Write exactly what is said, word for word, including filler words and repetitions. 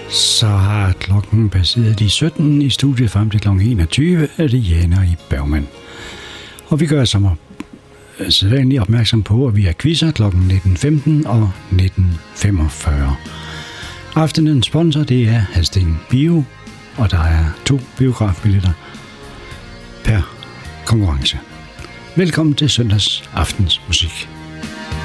Så har klokken passeret de sytten i studiet frem til klokken enogtyve af det Jana i Bergman. Og vi gør som sædvanligt opmærksom på, at vi er quizzer klokken nitten femten og nitten femogfyrre. Aftenens sponsor, det er Hadsten Bio, og der er to biografbilletter per konkurrence. Velkommen til søndags aftens musik.